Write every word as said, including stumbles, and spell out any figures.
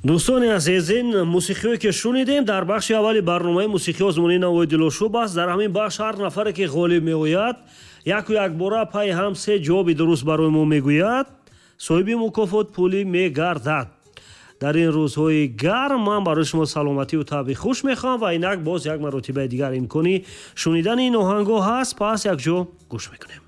дӯстони азизин, мусиқиҳое ки шунидем дар бахши аввали барномаи мусиқиҳо озмуни навои дилошуб аст. Дар ҳамин бахш ҳар нафаре ки ғолиб меояд, яку якбора пай ҳам се ҷавоби дуруст барои мо мегӯяд, соҳиби мукофот пулӣ мегардад. дар ин рӯзҳои гарм ман барои шумо саломатию табби хуш мехоҳам ва инак боз як маротибаи дигар имкони шунидани ин оҳангҳо ҳаст. пас якҷо гӯш мекунем.